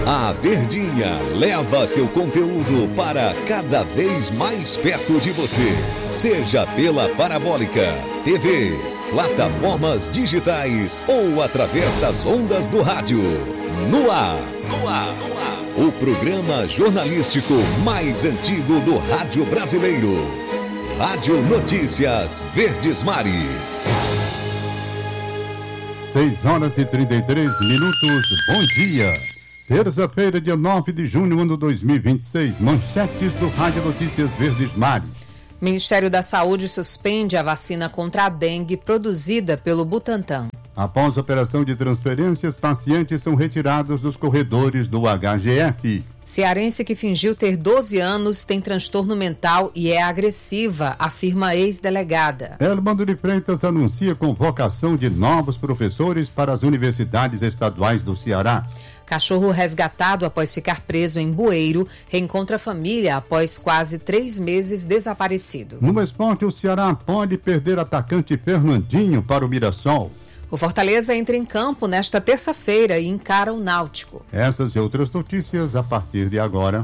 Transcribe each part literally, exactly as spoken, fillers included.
A Verdinha leva seu conteúdo para cada vez mais perto de você. Seja pela parabólica, T V, plataformas digitais ou através das ondas do rádio. No ar, no ar, no ar. O programa jornalístico mais antigo do rádio brasileiro. Rádio Notícias Verdes Mares. seis horas e trinta e três minutos. Bom dia. Terça-feira, dia nove de junho, ano dois mil e vinte e seis. Manchetes do Rádio Notícias Verdes Mares. Ministério da Saúde suspende a vacina contra a dengue produzida pelo Butantan. Após operação de transferências, pacientes são retirados dos corredores do H G F. Cearense que fingiu ter doze anos tem transtorno mental e é agressiva, afirma a ex-delegada. Elmando de Freitas anuncia convocação de novos professores para as universidades estaduais do Ceará. Cachorro resgatado após ficar preso em Bueiro reencontra a família após quase três meses desaparecido. No esporte, o Ceará pode perder atacante Fernandinho para o Mirassol. O Fortaleza entra em campo nesta terça-feira e encara o Náutico. Essas e outras notícias a partir de agora.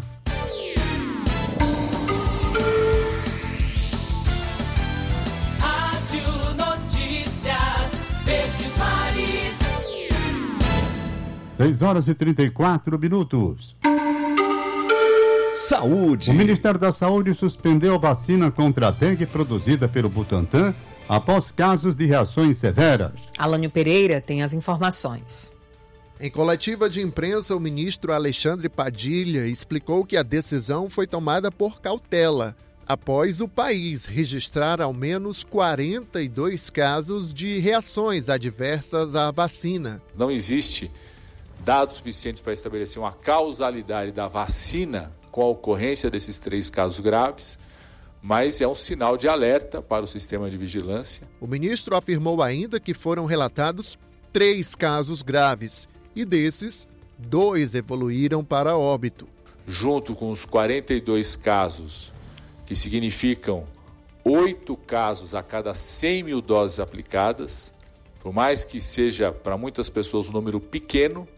Rádio Notícias Verdes Mares. seis horas e trinta e quatro minutos. Saúde. O Ministério da Saúde suspendeu a vacina contra a dengue produzida pelo Butantan após casos de reações severas. Alânio Pereira tem as informações. Em coletiva de imprensa, o ministro Alexandre Padilha explicou que a decisão foi tomada por cautela, após o país registrar ao menos quarenta e dois casos de reações adversas à vacina. Não existe dados suficientes para estabelecer uma causalidade da vacina com a ocorrência desses três casos graves, mas é um sinal de alerta para o sistema de vigilância. O ministro afirmou ainda que foram relatados três casos graves e desses, dois evoluíram para óbito. Junto com os quarenta e dois casos, que significam oito casos a cada cem mil doses aplicadas, por mais que seja para muitas pessoas um número pequeno,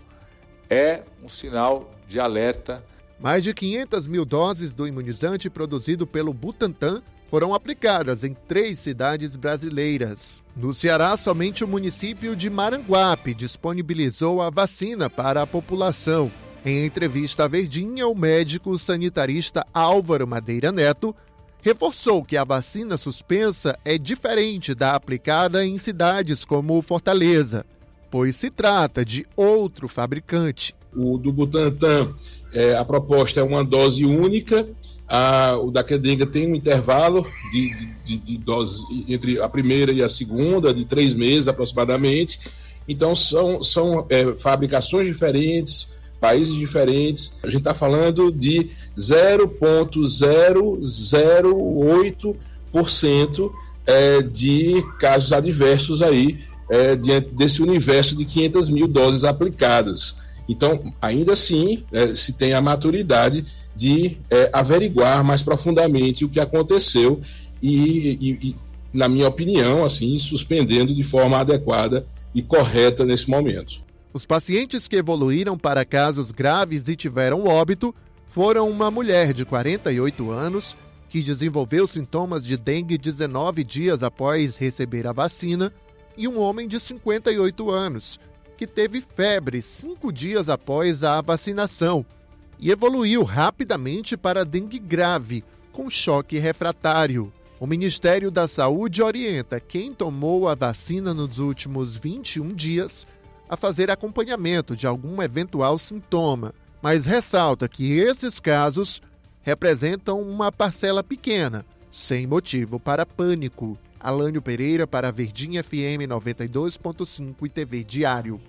é um sinal de alerta. Mais de quinhentas mil doses do imunizante produzido pelo Butantan foram aplicadas em três cidades brasileiras. No Ceará, somente o município de Maranguape disponibilizou a vacina para a população. Em entrevista à Verdinha, o médico sanitarista Álvaro Madeira Neto reforçou que a vacina suspensa é diferente da aplicada em cidades como Fortaleza, pois se trata de outro fabricante. O do Butantan, é, a proposta é uma dose única. A, o da Quedenga tem um intervalo de, de, de, de dose entre a primeira e a segunda, de três meses aproximadamente. Então são, são é, fabricações diferentes, países diferentes. A gente está falando de zero vírgula zero zero oito por cento é, de casos adversos aí, é, diante desse universo de quinhentas mil doses aplicadas. Então, ainda assim, é, se tem a maturidade de é, averiguar mais profundamente o que aconteceu e, e, e, na minha opinião, assim, suspendendo de forma adequada e correta nesse momento. Os pacientes que evoluíram para casos graves e tiveram óbito foram uma mulher de quarenta e oito anos que desenvolveu sintomas de dengue dezenove dias após receber a vacina e um homem de cinquenta e oito anos que teve febre cinco dias após a vacinação e evoluiu rapidamente para dengue grave, com choque refratário. O Ministério da Saúde orienta quem tomou a vacina nos últimos vinte e um dias a fazer acompanhamento de algum eventual sintoma, mas ressalta que esses casos representam uma parcela pequena, sem motivo para pânico. Alânio Pereira para a Verdinha F M noventa e dois ponto cinco e T V Diário.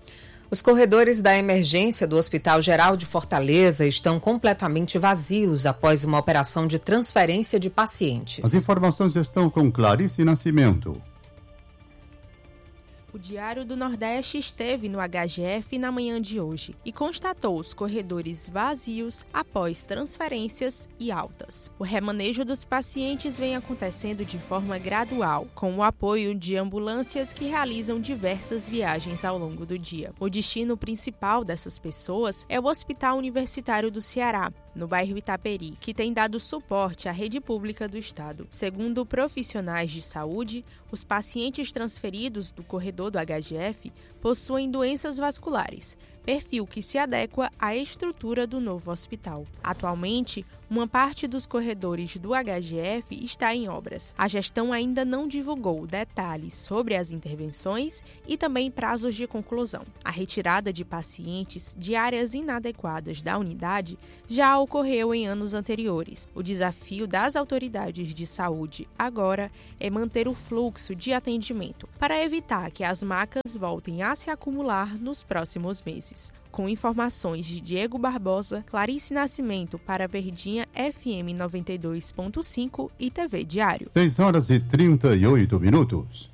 Os corredores da emergência do Hospital Geral de Fortaleza estão completamente vazios após uma operação de transferência de pacientes. As informações estão com Clarice Nascimento. O Diário do Nordeste esteve no H G F na manhã de hoje e constatou os corredores vazios após transferências e altas. O remanejo dos pacientes vem acontecendo de forma gradual, com o apoio de ambulâncias que realizam diversas viagens ao longo do dia. O destino principal dessas pessoas é o Hospital Universitário do Ceará, no bairro Itaperi, que tem dado suporte à rede pública do estado. Segundo profissionais de saúde, os pacientes transferidos do corredor do H G F possuem doenças vasculares, perfil que se adequa à estrutura do novo hospital. Atualmente, uma parte dos corredores do H G F está em obras. A gestão ainda não divulgou detalhes sobre as intervenções e também prazos de conclusão. A retirada de pacientes de áreas inadequadas da unidade já ocorreu em anos anteriores. O desafio das autoridades de saúde agora é manter o fluxo de atendimento para evitar que as macas voltem a se acumular nos próximos meses. Com informações de Diego Barbosa, Clarice Nascimento para Verdinha F M noventa e dois ponto cinco e T V Diário. seis horas e trinta e oito minutos.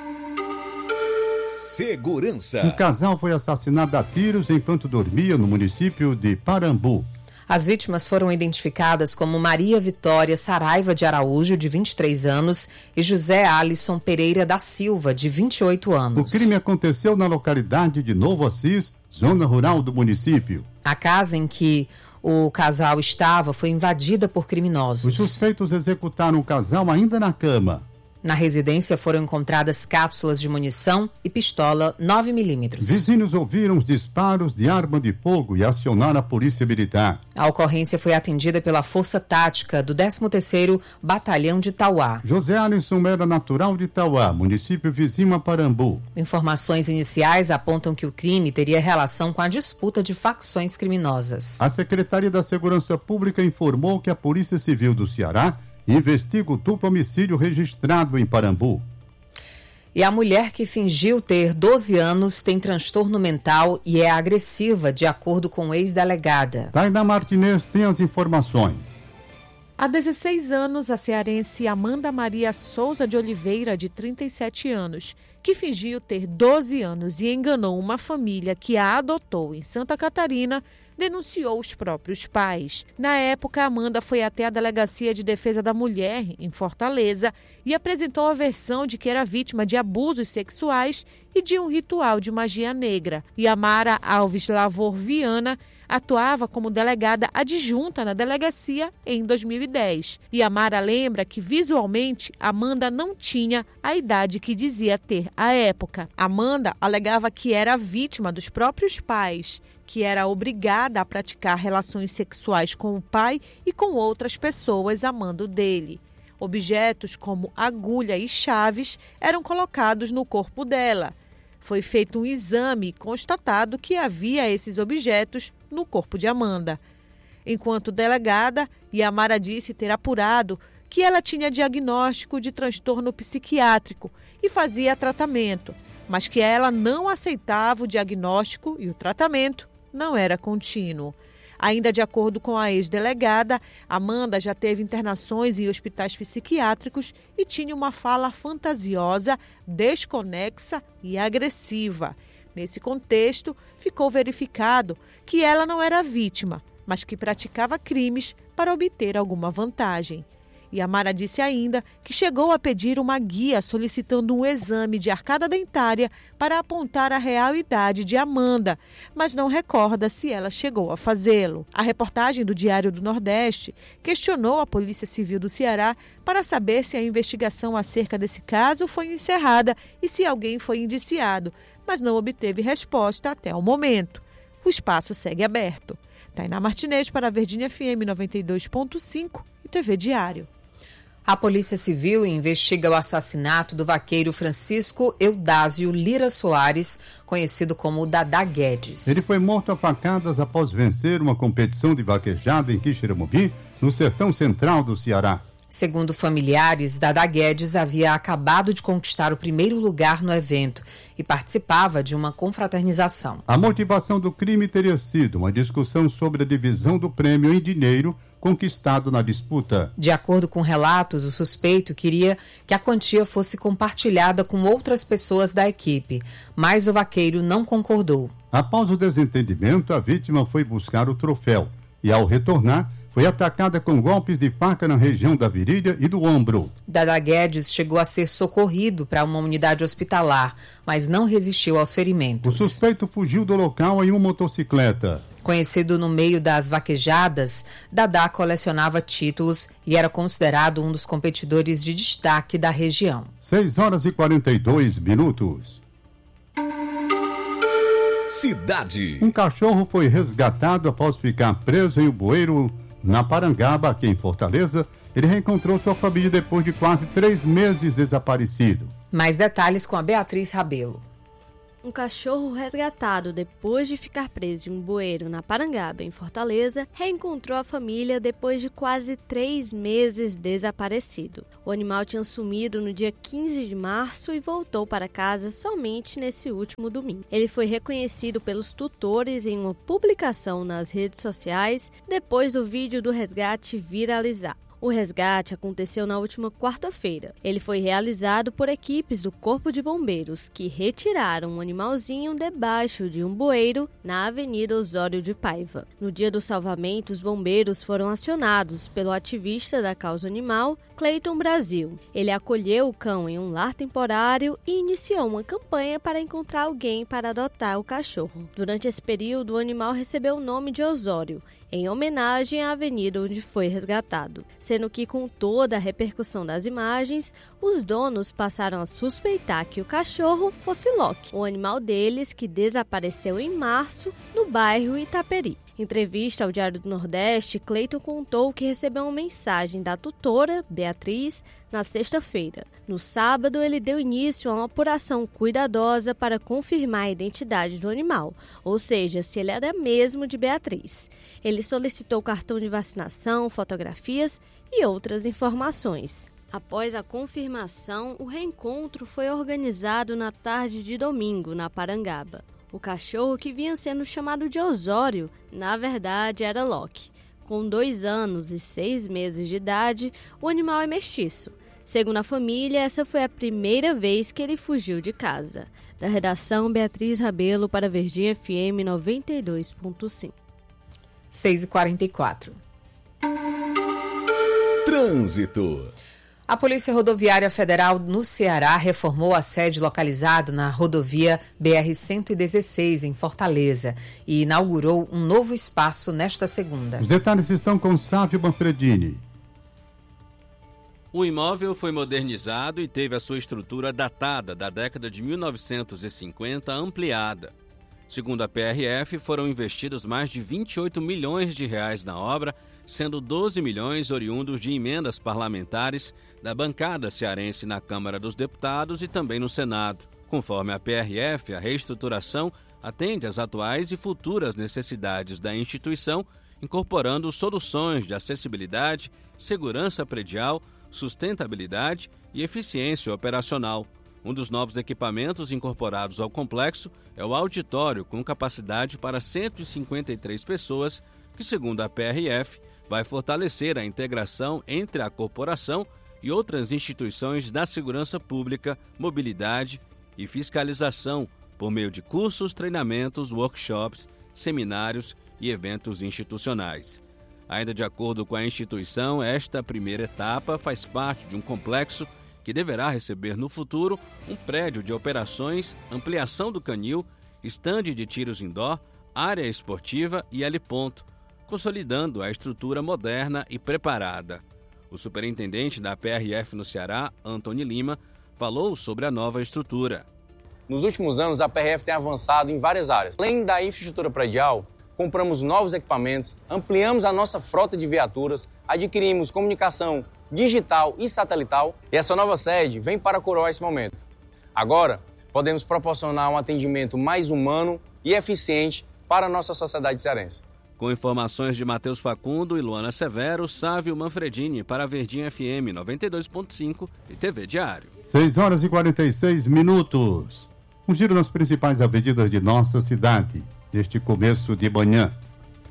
Segurança. Um casal foi assassinado a tiros enquanto dormia no município de Parambu. As vítimas foram identificadas como Maria Vitória Saraiva de Araújo, de vinte e três anos, e José Alisson Pereira da Silva, de vinte e oito anos. O crime aconteceu na localidade de Novo Assis, zona rural do município. A casa em que o casal estava foi invadida por criminosos. Os suspeitos executaram o casal ainda na cama. Na residência foram encontradas cápsulas de munição e pistola nove milímetros. Vizinhos ouviram os disparos de arma de fogo e acionaram a polícia militar. A ocorrência foi atendida pela Força Tática do décimo terceiro Batalhão de Tauá. José Alisson era natural de Tauá, município vizinho a Parambu. Informações iniciais apontam que o crime teria relação com a disputa de facções criminosas. A Secretaria da Segurança Pública informou que a Polícia Civil do Ceará investiga o duplo homicídio registrado em Parambu. E a mulher que fingiu ter doze anos tem transtorno mental e é agressiva, de acordo com ex-delegada. Tainá Martinez tem as informações. Há dezesseis anos, a cearense Amanda Maria Souza de Oliveira, de trinta e sete anos, que fingiu ter doze anos e enganou uma família que a adotou em Santa Catarina, denunciou os próprios pais. Na época, Amanda foi até a Delegacia de Defesa da Mulher, em Fortaleza, e apresentou a versão de que era vítima de abusos sexuais e de um ritual de magia negra. E Amara Alves Lavor Viana atuava como delegada adjunta na delegacia em dois mil e dez. E Amara lembra que, visualmente, Amanda não tinha a idade que dizia ter à época. Amanda alegava que era vítima dos próprios pais, que era obrigada a praticar relações sexuais com o pai e com outras pessoas amando dele. Objetos como agulha e chaves eram colocados no corpo dela. Foi feito um exame e constatado que havia esses objetos no corpo de Amanda. Enquanto delegada, Yamara disse ter apurado que ela tinha diagnóstico de transtorno psiquiátrico e fazia tratamento, mas que ela não aceitava o diagnóstico e o tratamento não era contínuo. Ainda de acordo com a ex-delegada, Amanda já teve internações em hospitais psiquiátricos e tinha uma fala fantasiosa, desconexa e agressiva. Nesse contexto, ficou verificado que ela não era vítima, mas que praticava crimes para obter alguma vantagem. E Amara disse ainda que chegou a pedir uma guia solicitando um exame de arcada dentária para apontar a real idade de Amanda, mas não recorda se ela chegou a fazê-lo. A reportagem do Diário do Nordeste questionou a Polícia Civil do Ceará para saber se a investigação acerca desse caso foi encerrada e se alguém foi indiciado, mas não obteve resposta até o momento. O espaço segue aberto. Tainá Martinez para a Verdinha F M noventa e dois ponto cinco e T V Diário. A Polícia Civil investiga o assassinato do vaqueiro Francisco Eudásio Lira Soares, conhecido como Dadá Guedes. Ele foi morto a facadas após vencer uma competição de vaquejada em Quixeramobim, no sertão central do Ceará. Segundo familiares, Dadá Guedes havia acabado de conquistar o primeiro lugar no evento e participava de uma confraternização. A motivação do crime teria sido uma discussão sobre a divisão do prêmio em dinheiro conquistado na disputa. De acordo com relatos, o suspeito queria que a quantia fosse compartilhada com outras pessoas da equipe, mas o vaqueiro não concordou. Após o desentendimento, a vítima foi buscar o troféu e, ao retornar, foi atacada com golpes de faca na região da virilha e do ombro. Dada Guedes chegou a ser socorrido para uma unidade hospitalar, mas não resistiu aos ferimentos. O suspeito fugiu do local em uma motocicleta. Conhecido no meio das vaquejadas, Dadá colecionava títulos e era considerado um dos competidores de destaque da região. seis horas e quarenta e dois minutos. Cidade. Um cachorro foi resgatado após ficar preso em um bueiro na Parangaba, aqui em Fortaleza. Ele reencontrou sua família depois de quase três meses desaparecido. Mais detalhes com a Beatriz Rabelo. Um cachorro resgatado depois de ficar preso em um bueiro na Parangaba, em Fortaleza, reencontrou a família depois de quase três meses desaparecido. O animal tinha sumido no dia quinze de março e voltou para casa somente nesse último domingo. Ele foi reconhecido pelos tutores em uma publicação nas redes sociais depois do vídeo do resgate viralizar. O resgate aconteceu na última quarta-feira. Ele foi realizado por equipes do Corpo de Bombeiros, que retiraram o animalzinho debaixo de um bueiro na Avenida Osório de Paiva. No dia do salvamento, os bombeiros foram acionados pelo ativista da causa animal, Cleiton Brasil. Ele acolheu o cão em um lar temporário e iniciou uma campanha para encontrar alguém para adotar o cachorro. Durante esse período, o animal recebeu o nome de Osório, em homenagem à avenida onde foi resgatado, sendo que com toda a repercussão das imagens, os donos passaram a suspeitar que o cachorro fosse Loki, o animal deles que desapareceu em março no bairro Itaperi. Em entrevista ao Diário do Nordeste, Cleiton contou que recebeu uma mensagem da tutora, Beatriz, na sexta-feira. No sábado, ele deu início a uma apuração cuidadosa para confirmar a identidade do animal, ou seja, se ele era mesmo de Beatriz. Ele solicitou cartão de vacinação, fotografias e outras informações. Após a confirmação, o reencontro foi organizado na tarde de domingo, na Parangaba. O cachorro, que vinha sendo chamado de Osório, na verdade era Loki. Com dois anos e seis meses de idade, o animal é mestiço. Segundo a família, essa foi a primeira vez que ele fugiu de casa. Da redação, Beatriz Rabelo para Verdinha F M noventa e dois ponto cinco. seis e quarenta e quatro. Trânsito. A Polícia Rodoviária Federal no Ceará reformou a sede localizada na rodovia B R cento e dezesseis, em Fortaleza, e inaugurou um novo espaço nesta segunda. Os detalhes estão com Sávio Manfredini. O imóvel foi modernizado e teve a sua estrutura datada da década de mil novecentos e cinquenta ampliada. Segundo a P R F, foram investidos mais de vinte e oito milhões de reais na obra, sendo doze milhões oriundos de emendas parlamentares da bancada cearense na Câmara dos Deputados e também no Senado. Conforme a P R F, a reestruturação atende às atuais e futuras necessidades da instituição, incorporando soluções de acessibilidade, segurança predial, sustentabilidade e eficiência operacional. Um dos novos equipamentos incorporados ao complexo é o auditório, com capacidade para cento e cinquenta e três pessoas, que, segundo a P R F, vai fortalecer a integração entre a corporação e outras instituições da segurança pública, mobilidade e fiscalização, por meio de cursos, treinamentos, workshops, seminários e eventos institucionais. Ainda de acordo com a instituição, esta primeira etapa faz parte de um complexo que deverá receber no futuro um prédio de operações, ampliação do canil, estande de tiros indoor, área esportiva e heliponto, consolidando a estrutura moderna e preparada. O superintendente da P R F no Ceará, Antônio Lima, falou sobre a nova estrutura. Nos últimos anos, a P R F tem avançado em várias áreas. Além da infraestrutura predial, compramos novos equipamentos, ampliamos a nossa frota de viaturas, adquirimos comunicação digital e satelital, e essa nova sede vem para coroar esse momento. Agora, podemos proporcionar um atendimento mais humano e eficiente para a nossa sociedade cearense. Com informações de Matheus Facundo e Luana Severo, Sávio Manfredini para a Verdinha F M noventa e dois ponto cinco e T V Diário. seis horas e quarenta e seis minutos. Um giro nas principais avenidas de nossa cidade, neste começo de manhã.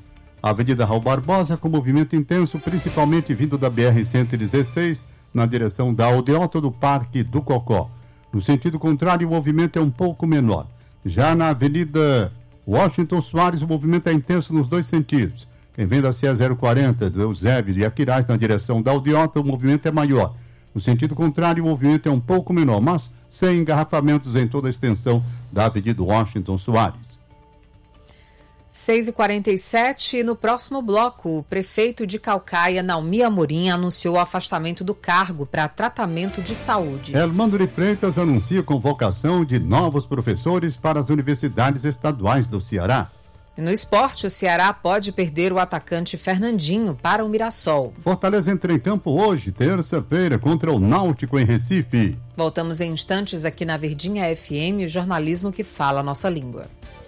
Avenida Raul Barbosa com movimento intenso, principalmente vindo da B R cento e dezesseis, na direção da Aldeota do Parque do Cocó. No sentido contrário, o movimento é um pouco menor. Já na Avenida Washington Soares, o movimento é intenso nos dois sentidos. Quem vem da C E zero quarenta, do Eusébio e Aquiraz, na direção da Aldeota, o movimento é maior. No sentido contrário, o movimento é um pouco menor, mas sem engarrafamentos em toda a extensão da Avenida Washington Soares. seis e quarenta e sete, no próximo bloco, o prefeito de Caucaia, Naumi Amorim, anunciou o afastamento do cargo para tratamento de saúde. Elmando de Freitas anuncia convocação de novos professores para as universidades estaduais do Ceará. No esporte, o Ceará pode perder o atacante Fernandinho para o Mirassol. Fortaleza entra em campo hoje, terça-feira, contra o Náutico em Recife. Voltamos em instantes aqui na Verdinha F M, o jornalismo que fala a nossa língua.